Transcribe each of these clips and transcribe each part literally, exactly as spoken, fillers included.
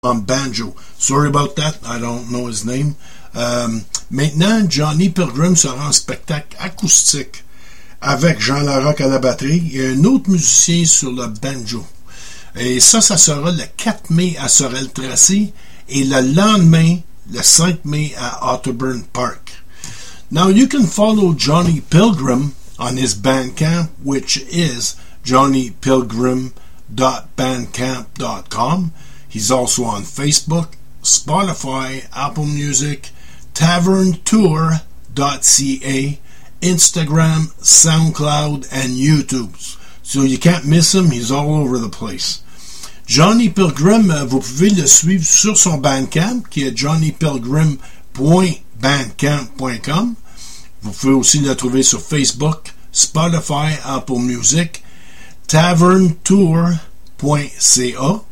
on banjo. Sorry about that, I don't know his name. Euh, maintenant, Johnny Pilgrim sera en spectacle acoustique avec Jean Larocque à la batterie et un autre musicien sur le banjo. Et ça, ça sera le quatre mai à Sorel-Tracy et le lendemain, le cinq mai à Otterburn Park. Now, you can follow Johnny Pilgrim on his Bandcamp, which is johnny pilgrim dot bandcamp dot com. He's also on Facebook, Spotify, Apple Music, tavern tour dot c a, Instagram, SoundCloud, and YouTube. So you can't miss him, he's all over the place. Johnny Pilgrim, vous pouvez le suivre sur son Bandcamp, qui est johnny pilgrim dot bandcamp dot com. Vous pouvez aussi le trouver sur Facebook, Spotify, Apple Music, tavern tour dot c a,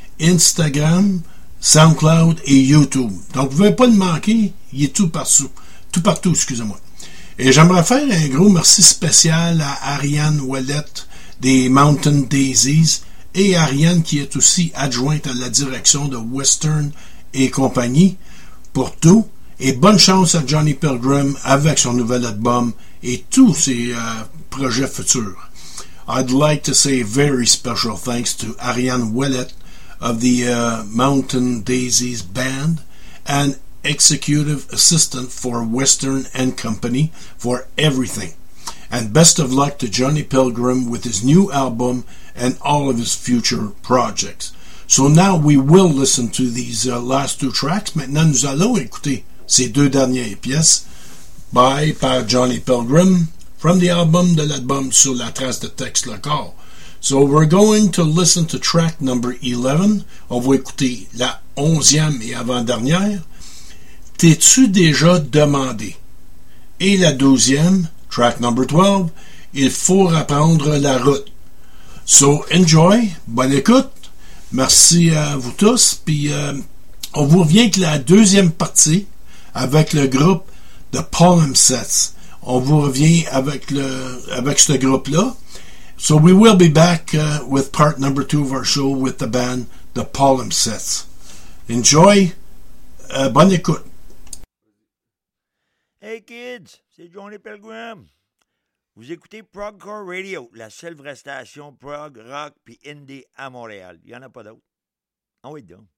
Instagram, SoundCloud et YouTube. Donc, vous ne pouvez pas le manquer, il est tout partout. Tout partout, excusez-moi. Et j'aimerais faire un gros merci spécial à Ariane Ouellette des Mountain Daisies et Ariane qui est aussi adjointe à la direction de Western et compagnie pour tout. Et bonne chance à Johnny Pilgrim avec son nouvel album et tous ses euh, projets futurs. I'd like to say very special thanks to Ariane Ouellette of the uh, Mountain Daisies Band and Executive Assistant for Western and Company for everything. And best of luck to Johnny Pilgrim with his new album and all of his future projects. So now we will listen to these uh, last two tracks. Maintenant, nous allons écouter ces deux dernières pièces by par Johnny Pilgrim from the album de l'album sur la trace de texte local. So we're going to listen to track number eleven. On va écouter la onzième et avant-dernière. T'es-tu déjà demandé? Et la douzième, track number twelve, il faut reprendre la route. So enjoy, bonne écoute. Merci à vous tous. Puis euh, on vous revient avec la deuxième partie avec le groupe The Palimpsests. On vous revient avec le avec ce groupe-là. So we will be back uh, with part number two of our show with the band The Palimpsests. Enjoy. Uh, bonne écoute. Hey kids, c'est Johnny Pilgrim. Vous écoutez Progcore Radio, la seule vraie station prog, rock puis indie à Montréal. Il n'y en a pas d'autre. Ah oui, donc.